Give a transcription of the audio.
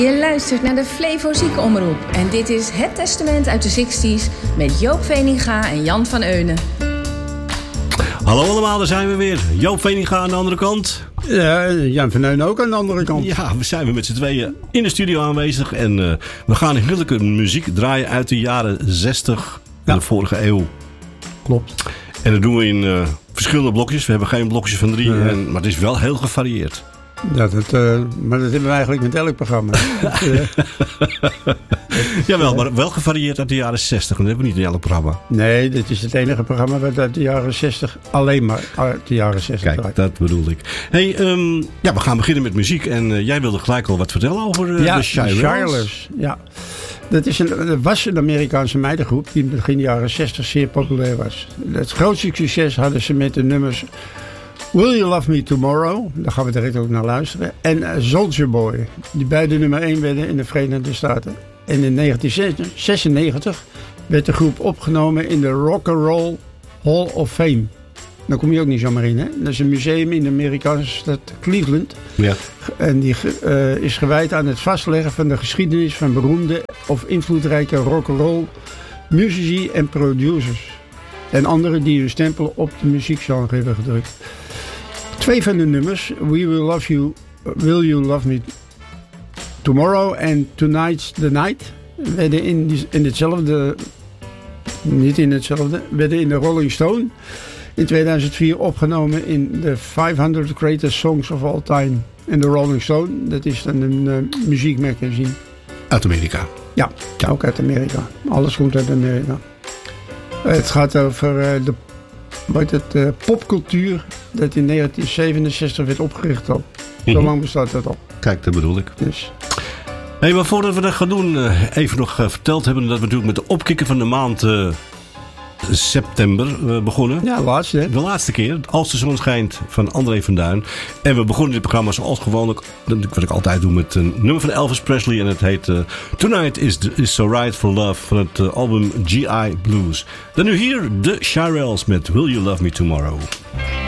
Je luistert naar de Flevo Ziekenomroep en dit is Het Testament uit de 60s met Joop Veninga en Jan van Eunen. Hallo allemaal, daar zijn we weer. Joop Veninga aan de andere kant. Jan van Eunen ook aan de andere kant. Ja, we zijn weer met z'n tweeën in de studio aanwezig. En we gaan heerlijke muziek draaien uit de jaren 60 van de vorige eeuw. Klopt. En dat doen we in verschillende blokjes. We hebben geen blokjes van 3, maar het is wel heel gevarieerd. Maar dat hebben we eigenlijk met elk programma. Jawel, maar wel gevarieerd uit de jaren 60. Dat hebben we niet in elk programma. Nee, dit is het enige programma wat uit de jaren 60 alleen maar uit de jaren 60 Kijk, draait. dat bedoel ik. Hey, we gaan beginnen met muziek. En jij wilde gelijk al wat vertellen over de Shirelles. Ja, dat was een Amerikaanse meidengroep die in begin jaren 60 zeer populair was. Het grootste succes hadden ze met de nummers Will You Love Me Tomorrow, daar gaan we direct ook naar luisteren, en Soldier Boy, die beide nummer 1 werden in de Verenigde Staten. En in 1996 werd de groep opgenomen in de Rock and Roll Hall of Fame. Daar kom je ook niet zomaar in, hè? Dat is een museum in de Amerikaanse stad Cleveland. Ja. En die is gewijd aan het vastleggen van de geschiedenis van beroemde of invloedrijke rock and roll muzici en producers. En anderen die hun stempel op de muziekgenre hebben gedrukt. 2 van de nummers, Will You Love Me Tomorrow en Tonight's the Night, werden werden in de Rolling Stone in 2004 opgenomen in de 500 Greatest Songs of All Time. En de Rolling Stone, dat is dan een muziekmagazine. Uit Amerika. Ja, ook uit Amerika. Alles komt uit Amerika. Het gaat over de popcultuur dat in 1967 werd opgericht al. Zo lang bestaat dat al. Kijk, dat bedoel ik. Dus. Hey, maar voordat we dat gaan doen, even nog verteld hebben dat we natuurlijk met de opkikker van de maand september begonnen. Ja, laatste. Hè? De laatste keer, Als de zon schijnt, van André van Duin. En we begonnen dit programma zoals gewoonlijk, wat ik altijd doe, met een nummer van Elvis Presley. En het heet Tonight is So Right for Love van het album G.I. Blues. Dan nu hier de Shirelles met Will You Love Me Tomorrow.